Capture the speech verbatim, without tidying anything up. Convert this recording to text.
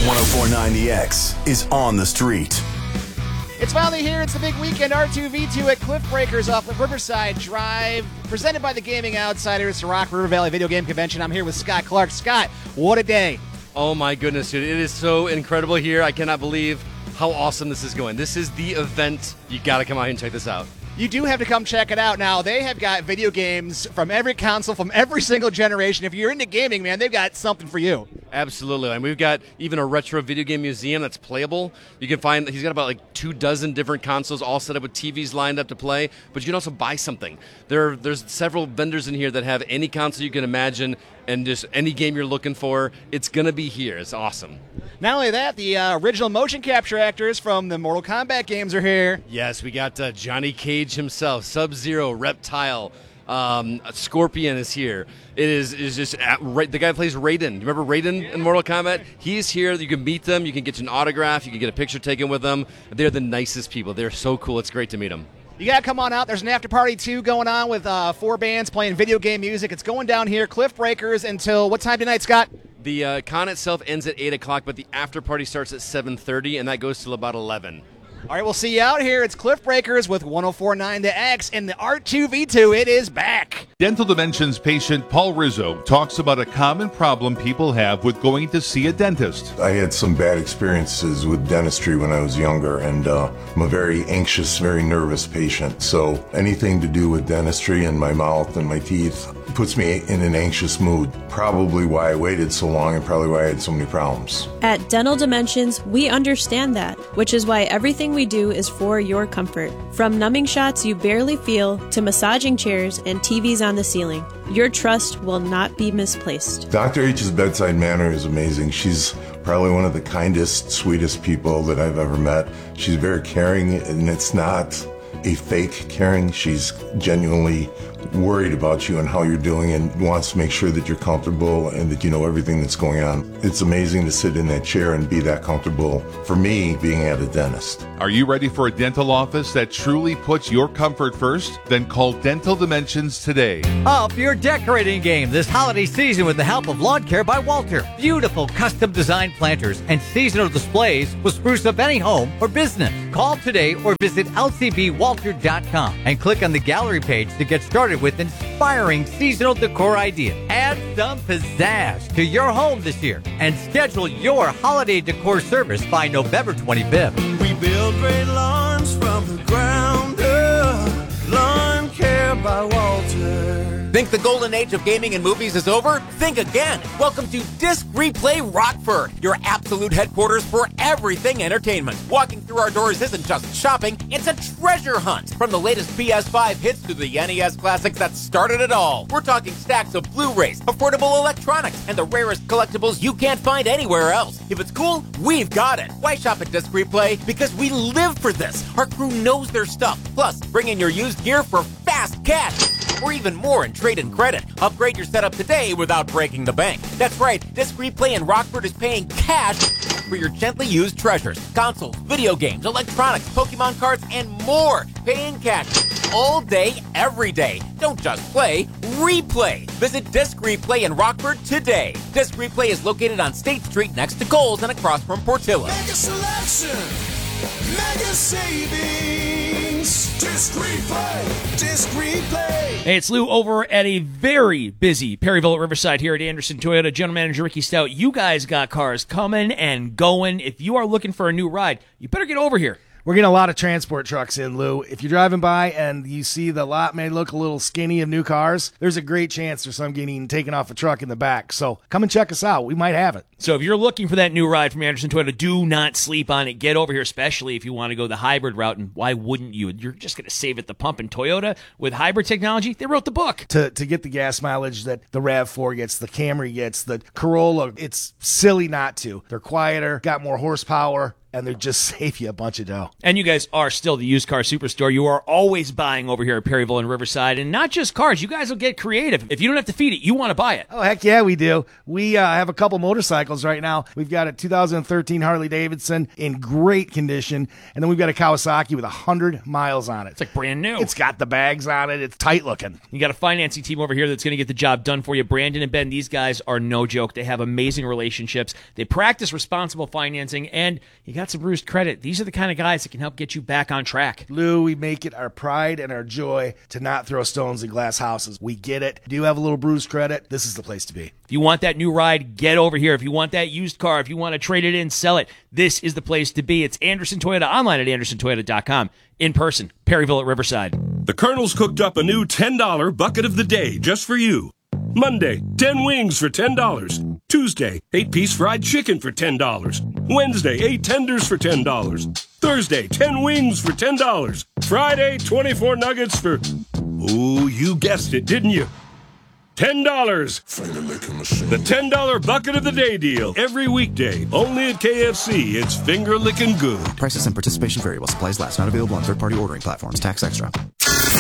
one oh four point nine The X is on the street. It's finally here. It's the big weekend R two V two at Cliff Breakers off of Riverside Drive, presented by the Gaming Outsiders, the Rock River Valley Video Game Convention. I'm here with Scott Clark. Scott, what a day. Oh my goodness, dude. It is so incredible here. I cannot believe how awesome this is going. This is the event. You got to come out here and check this out. You do have to come check it out. Now, they have got video games from every console, from every single generation. If you're into gaming, man, they've got something for you. Absolutely. And we've got even a retro video game museum that's playable. You can find, he's got about like two dozen different consoles all set up with T Vs lined up to play, but you can also buy something. There, There's several vendors in here that have any console you can imagine, and just any game you're looking for, it's going to be here. It's awesome. Not only that, the uh, original motion capture actors from the Mortal Kombat games are here. Yes, we got uh, Johnny Cage himself, Sub-Zero, Reptile, um, Scorpion is here. It is is just at, right, the guy who plays Raiden. You remember Raiden in Mortal Kombat? He's here. You can meet them. You can get an autograph. You can get a picture taken with them. They're the nicest people. They're so cool. It's great to meet them. You got to come on out. There's an after party, too, going on with uh, four bands playing video game music. It's going down here, Cliff Breakers, until what time tonight, Scott? The uh, con itself ends at eight o'clock, but the after party starts at seven thirty, and that goes till about eleven. All right, we'll see you out here. It's Cliff Breakers with one oh four point nine The X and the R two V two. It is back. Dental Dimensions patient Paul Rizzo talks about a common problem people have with going to see a dentist. I had some bad experiences with dentistry when I was younger, and uh, I'm a very anxious, very nervous patient. So anything to do with dentistry and my mouth and my teeth puts me in an anxious mood. Probably why I waited so long and probably why I had so many problems. At Dental Dimensions, we understand that, which is why everything we do is for your comfort. From numbing shots you barely feel to massaging chairs and T Vs on the ceiling, your trust will not be misplaced. Doctor H's bedside manner is amazing. She's probably one of the kindest, sweetest people that I've ever met. She's very caring, and it's not a fake caring. She's genuinely worried about you and how you're doing and wants to make sure that you're comfortable and that you know everything that's going on. It's amazing to sit in that chair and be that comfortable for me being at a dentist. Are you ready for a dental office that truly puts your comfort first? Then call Dental Dimensions today. Up your decorating game this holiday season with the help of Lawn Care by Walter. Beautiful custom designed planters and seasonal displays will spruce up any home or business. Call today or visit L C B walter dot com and click on the gallery page to get started with inspiring seasonal decor ideas. Add some pizzazz to your home this year and schedule your holiday decor service by November twenty-fifth. We build great lawns from the ground up. Lawn Care by Walter. Think the golden age of gaming and movies is over? Think again. Welcome to Disc Replay Rockford, your absolute headquarters for everything entertainment. Walking through our doors isn't just shopping, it's a treasure hunt. From the latest P S five hits to the N E S classics that started it all. We're talking stacks of Blu-rays, affordable electronics, and the rarest collectibles you can't find anywhere else. If it's cool, we've got it. Why shop at Disc Replay? Because we live for this. Our crew knows their stuff. Plus, bring in your used gear for fast cash. Or even more in trade-in credit. Upgrade your setup today without breaking the bank. That's right, Disc Replay in Rockford is paying cash for your gently used treasures. Consoles, video games, electronics, Pokemon cards, and more. Paying cash all day, every day. Don't just play, replay. Visit Disc Replay in Rockford today. Disc Replay is located on State Street next to Kohl's and across from Portillo. Mega selection, mega savings. Disc Replay, Disc Replay. Hey, it's Lou over at a very busy Perryville at Riverside here at Anderson Toyota. General Manager Ricky Stout, you guys got cars coming and going. If you are looking for a new ride, you better get over here. We're getting a lot of transport trucks in, Lou. If you're driving by and you see the lot may look a little skinny of new cars, there's a great chance there's some getting taken off a truck in the back. So come and check us out. We might have it. So if you're looking for that new ride from Anderson Toyota, do not sleep on it. Get over here, especially if you want to go the hybrid route. And why wouldn't you? You're just going to save at the pump. And Toyota, with hybrid technology, they wrote the book. To to get the gas mileage that the RAV four gets, the Camry gets, the Corolla, it's silly not to. They're quieter, got more horsepower. and they just save you a bunch of dough. And you guys are still the used car superstore. You are always buying over here at Perryville and Riverside, and not just cars. You guys will get creative. If you don't have to feed it, you want to buy it. Oh, heck yeah, we do. We uh, have a couple motorcycles right now. We've got a two thousand thirteen Harley Davidson in great condition, and then we've got a Kawasaki with one hundred miles on it. It's like brand new. It's got the bags on it. It's tight looking. You got a financing team over here that's going to get the job done for you. Brandon and Ben, these guys are no joke. They have amazing relationships. They practice responsible financing, and you got some bruised credit. These are the kind of guys that can help get you back on track. Lou, we make it our pride and our joy to not throw stones in glass houses. We get it. Do you have a little bruised credit? This is the place to be. If you want that new ride, get over here. If you want that used car, if you want to trade it in, sell it, this is the place to be. It's Anderson Toyota, online at anderson toyota dot com. In person, Perryville at Riverside. The Colonel's cooked up a new ten dollar bucket of the day just for you. Monday, ten wings for ten dollars. Tuesday, eight-piece fried chicken for ten dollars. Wednesday, eight tenders for ten dollars. Thursday, ten wings for ten dollars. Friday, twenty-four nuggets for... Oh, you guessed it, didn't you? ten dollars. The ten dollar bucket of the day deal. Every weekday, only at K F C. It's finger-licking good. Prices and participation vary while supplies last. Not available on third-party ordering platforms. Tax extra.